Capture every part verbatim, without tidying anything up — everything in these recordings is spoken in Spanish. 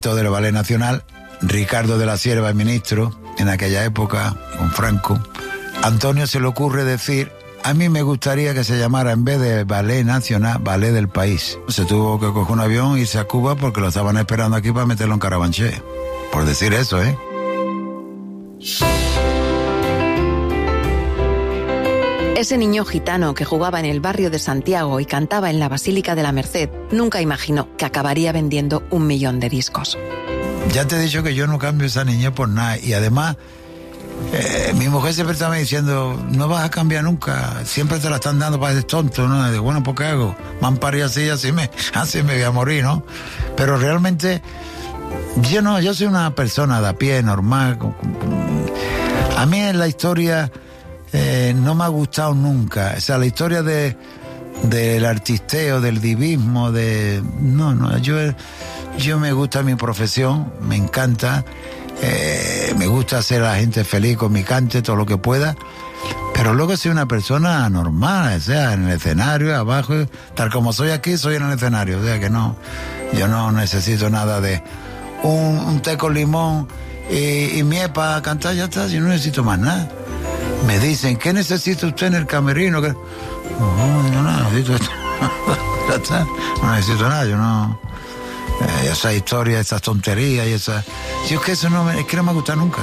Todo del Ballet Nacional, Ricardo de la Cierva, ministro, en aquella época, con Franco. Antonio se le ocurre decir, a mí me gustaría que se llamara, en vez de Ballet Nacional, Ballet del País. Se tuvo que coger un avión e irse a Cuba porque lo estaban esperando aquí para meterlo en Carabanchel. Por decir eso, ¿eh? Ese niño gitano que jugaba en el barrio de Santiago y cantaba en la Basílica de la Merced nunca imaginó que acabaría vendiendo un millón de discos. Ya te he dicho que yo no cambio esa niñez por nada. Y además, eh, mi mujer siempre estaba diciendo, no vas a cambiar nunca, siempre te la están dando para ser tonto, ¿no? Y digo, bueno, ¿por qué hago? Me han parido así, así me, así me voy a morir, ¿no? Pero realmente, yo no, yo soy una persona de a pie, normal. A mí en la historia... Eh, no me ha gustado nunca, o sea, la historia de del artisteo, del divismo, de no, no, yo yo me gusta mi profesión, me encanta, eh, me gusta hacer a la gente feliz con mi cante, todo lo que pueda, pero luego soy una persona normal, o sea, en el escenario, abajo, tal como soy aquí, soy en el escenario, o sea que no, yo no necesito nada de un, un té con limón y, y miel para cantar, ya está, yo no necesito más nada. Me dicen, ¿qué necesita usted en el camerino? No, no, no necesito esto. Ya está, no necesito nada, yo no... Eh, esa historia, esas tonterías y esas... Si es que eso no me, es que no me gusta nunca.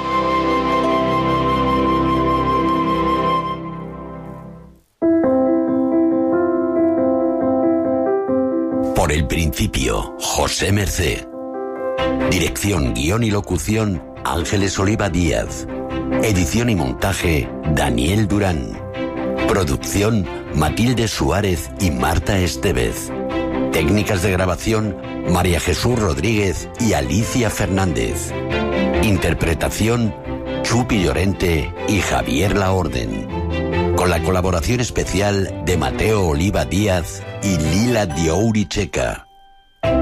Por el principio, José Mercé. Dirección, guión y locución, Ángeles Oliva Díaz. Edición y montaje, Daniel Durán. Producción, Matilde Suárez y Marta Estevez. Técnicas de grabación, María Jesús Rodríguez y Alicia Fernández. Interpretación, Chupi Llorente y Javier Laorden. Con la colaboración especial de Mateo Oliva Díaz y Lila Diouri Checa.